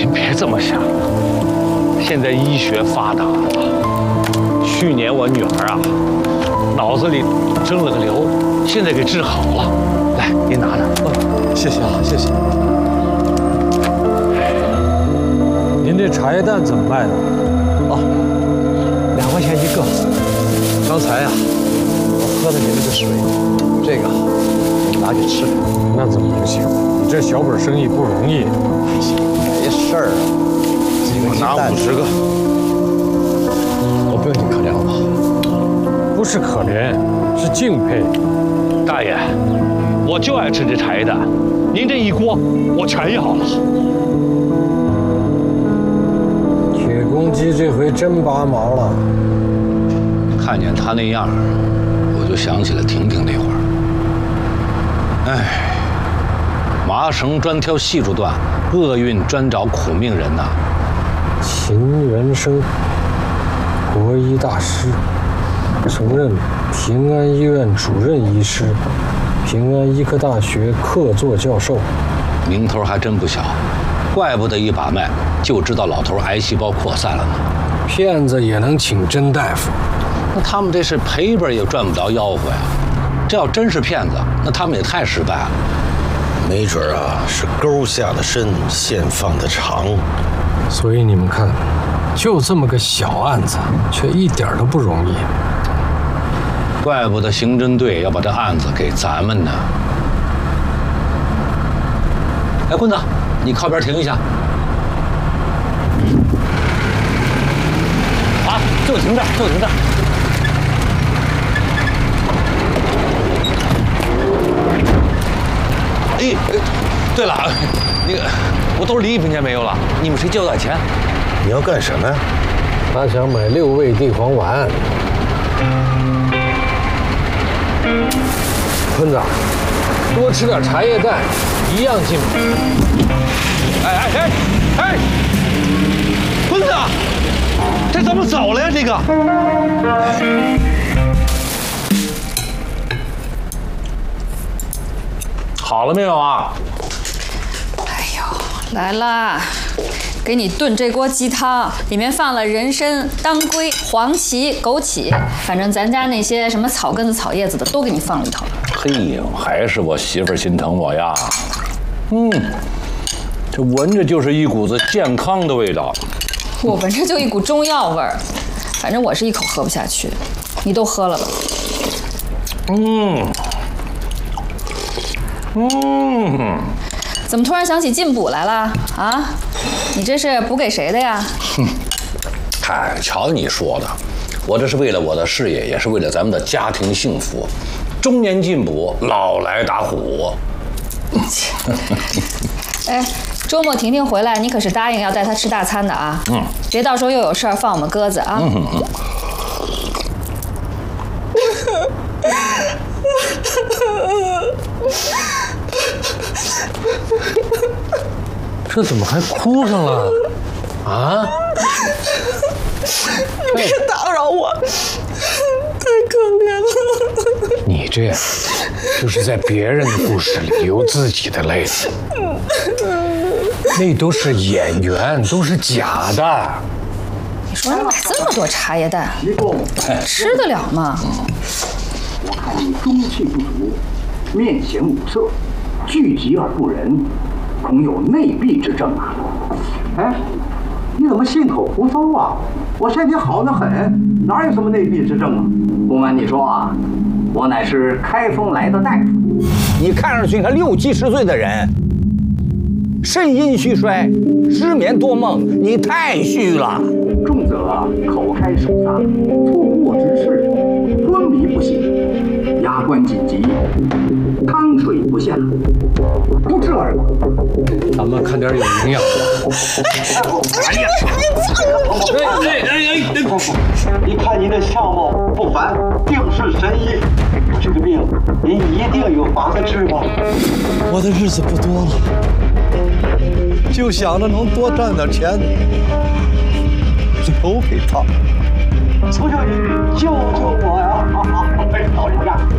别这么想，现在医学发达了。去年我女儿啊，脑子里生了个瘤，现在给治好了。来，您拿着。 谢谢啊，谢谢。 您这茶叶蛋怎么卖的？ 哦，2块钱一个。刚才呀，我喝的你那个水，这个你拿去吃。 那怎么能行？你这小本生意不容易。 没事儿啊，几个鸡蛋。 拿50个。 我不用你可怜我。 不是可怜，是敬佩。 大爷，我就爱吃这茶叶蛋，您这一锅我全要了。 铁公鸡这回真拔毛了。 看见他那样，我就想起了婷婷那会儿。哎，麻绳专挑细处断，厄运专找苦命人呐。 秦元生，国医大师，曾任平安医院主任医师，平安医科大学客座教授， 名头还真不小，怪不得一把脉就知道老头癌细胞扩散了呢。 骗子也能请真大夫。 那他们这是赔本也赚不着吆喝呀！这要真是骗子，那他们也太失败了。 没准啊，是钩下的深，线放的长。 所以你们看，就这么个小案子，却一点都不容易。 怪不得刑侦队要把这案子给咱们呢。哎，棍子，你靠边停一下。啊，就停这儿，就停这儿。哎，对了，那个我兜里1分钱没有了，你们谁借我点钱？ 你要干什么呀？ 他想买6味地黄丸。坤子，多吃点茶叶蛋，一样进补。 哎，棍子，这怎么走了呀？这个。好了没有啊？ 哎呦，来啦！给你炖这锅鸡汤，里面放了人参、当归、黄芪、枸杞，反正咱家那些什么草根子、草叶子的都给你放里头了。 嘿呦，还是我媳妇儿心疼我呀。这闻着就是一股子健康的味道。 我闻着就一股中药味儿，反正我是一口喝不下去，你都喝了吧。怎么突然想起进补来了啊？你这是补给谁的呀？ 嗨，瞧你说的，我这是为了我的事业，也是为了咱们的家庭幸福。中年进补，老来打虎。 哎，周末婷婷回来，你可是答应要带她吃大餐的啊！别到时候又有事儿放我们鸽子啊！ 这怎么还哭上了？啊！ 别打扰我，太可怜了。 你这样，就是在别人的故事里流自己的泪。那都是演员，都是假的。 你说你买这么多茶叶蛋，吃得了吗？ 我看你中气不足，面显五色，聚集而不仁，恐有内闭之症啊！哎，你怎么信口胡诌啊？我身体好得很，哪有什么内闭之症啊？不瞒你说啊，我乃是开封来的大夫。你看上去个60、70岁的人，肾阴虚衰，失眠多梦，你太虚了。重则口开手撒，错卧之事，昏迷不醒，牙关紧急，汤水不下，不治而亡。 咱们看点有营养的。 哎呀！一看您的相貌不凡，定是神医。这个病您一定有法子治吧？ 我的日子不多了，就想着能多赚点钱，留给他。 求求你救救我呀！哎，老人家。